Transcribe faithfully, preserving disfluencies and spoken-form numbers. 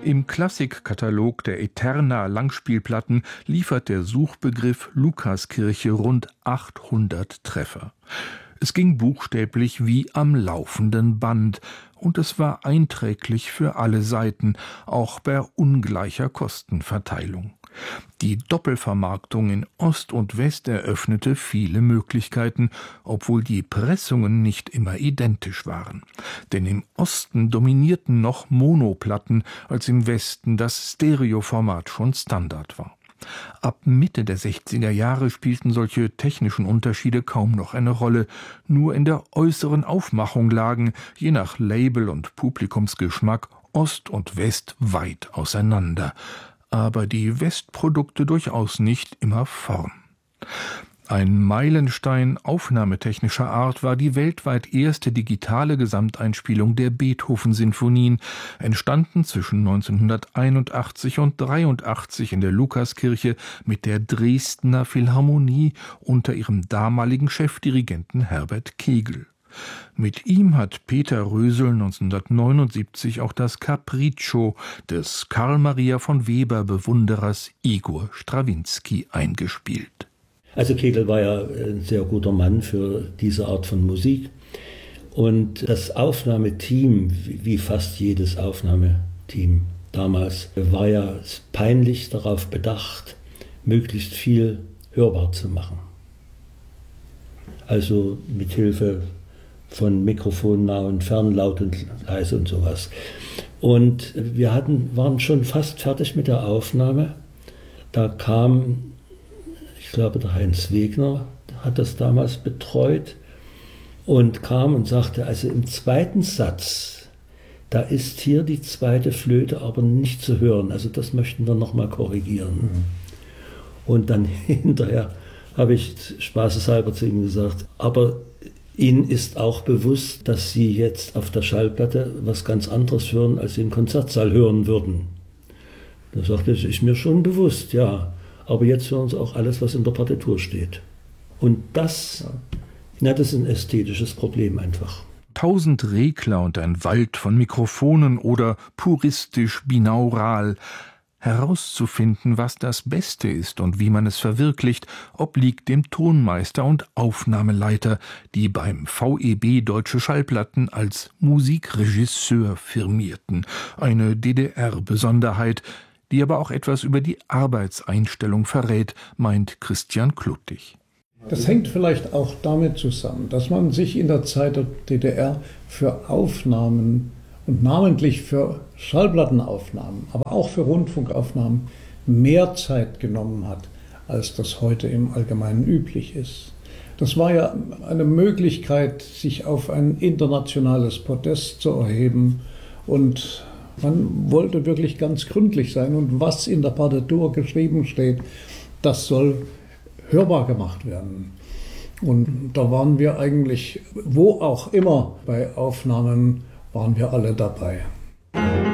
Im Klassikkatalog der Eterna Langspielplatten liefert der Suchbegriff Lukaskirche rund achthundert Treffer. Es ging buchstäblich wie am laufenden Band, und es war einträglich für alle Seiten, auch bei ungleicher Kostenverteilung. Die Doppelvermarktung in Ost und West eröffnete viele Möglichkeiten, obwohl die Pressungen nicht immer identisch waren. Denn im Osten dominierten noch Monoplatten, als im Westen das Stereoformat schon Standard war. Ab Mitte der sechziger Jahre spielten solche technischen Unterschiede kaum noch eine Rolle. Nur in der äußeren Aufmachung lagen, je nach Label und Publikumsgeschmack, Ost und West weit auseinander. Aber die Westprodukte durchaus nicht immer vorn. Ein Meilenstein aufnahmetechnischer Art war die weltweit erste digitale Gesamteinspielung der Beethoven-Sinfonien, entstanden zwischen neunzehnhunderteinundachtzig und dreiundachtzig in der Lukaskirche mit der Dresdner Philharmonie unter ihrem damaligen Chefdirigenten Herbert Kegel. Mit ihm hat Peter Rösel neunzehnhundertneunundsiebzig auch das Capriccio des Carl Maria von Weber Bewunderers Igor Strawinski eingespielt. Also Kegel war ja ein sehr guter Mann für diese Art von Musik. Und das Aufnahmeteam, wie fast jedes Aufnahmeteam damals, war ja peinlich darauf bedacht, möglichst viel hörbar zu machen. Also mit Hilfe von Mikrofon nah und fern, laut und leise und sowas. Und wir hatten, waren schon fast fertig mit der Aufnahme. Da kam, ich glaube, der Heinz Wegner hat das damals betreut und kam und sagte, also im zweiten Satz, da ist hier die zweite Flöte aber nicht zu hören. Also das möchten wir nochmal korrigieren. Mhm. Und dann hinterher habe ich spaßeshalber zu ihm gesagt, aber Ihnen ist auch bewusst, dass Sie jetzt auf der Schallplatte was ganz anderes hören, als Sie im Konzertsaal hören würden. Da sagte er, das ist mir schon bewusst, ja. Aber jetzt hören Sie auch alles, was in der Partitur steht. Und das, na, das ist ein ästhetisches Problem einfach. Tausend Regler und ein Wald von Mikrofonen oder puristisch binaural. Herauszufinden, was das Beste ist und wie man es verwirklicht, obliegt dem Tonmeister und Aufnahmeleiter, die beim V E B Deutsche Schallplatten als Musikregisseur firmierten. Eine D D R-Besonderheit, die aber auch etwas über die Arbeitseinstellung verrät, meint Christian Kluttig. Das hängt vielleicht auch damit zusammen, dass man sich in der Zeit der D D R für Aufnahmen und namentlich für Schallplattenaufnahmen, aber auch für Rundfunkaufnahmen mehr Zeit genommen hat, als das heute im Allgemeinen üblich ist. Das war ja eine Möglichkeit, sich auf ein internationales Podest zu erheben, und man wollte wirklich ganz gründlich sein, und was in der Partitur geschrieben steht, das soll hörbar gemacht werden. Und da waren wir eigentlich, wo auch immer bei Aufnahmen, waren wir alle dabei.